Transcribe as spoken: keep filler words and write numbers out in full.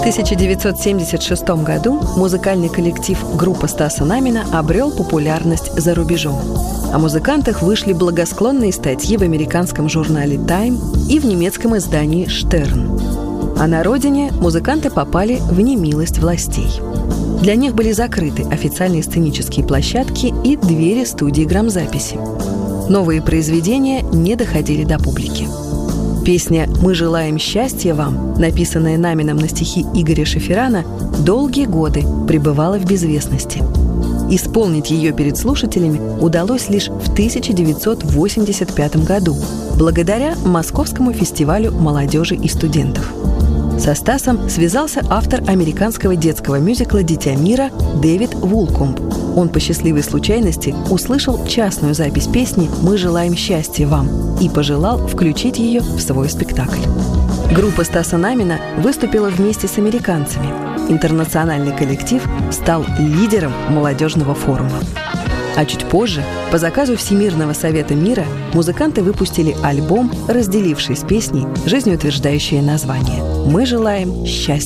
тысяча девятьсот семьдесят шестом году музыкальный коллектив группы Стаса Намина обрел популярность за рубежом. О музыкантах вышли благосклонные статьи в американском журнале «Тайм» и в немецком издании «Штерн». А на родине музыканты попали в немилость властей. Для них были закрыты официальные сценические площадки и двери студии грамзаписи. Новые произведения не доходили до публики. Песня «Мы желаем счастья вам», написанная Намином на стихи Игоря Шеферана, долгие годы пребывала в безвестности. Исполнить ее перед слушателями удалось лишь в тысяча девятьсот восемьдесят пятом году, благодаря Московскому фестивалю молодежи и студентов. Со Стасом связался автор американского детского мюзикла «Дитя мира» Дэвид Вулкомб. Он по счастливой случайности услышал частную запись песни «Мы желаем счастья вам» и пожелал включить ее в свой спектакль. Группа Стаса Намина выступила вместе с американцами. Интернациональный коллектив стал лидером молодежного форума. А чуть позже, по заказу Всемирного совета мира, музыканты выпустили альбом, разделивший с песней жизнеутверждающее название «Мы желаем счастья».